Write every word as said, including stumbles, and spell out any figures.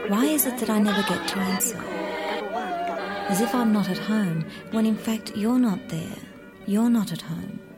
Why is it that I never get to answer? As if I'm not at home, when in fact you're not there. You're not at home.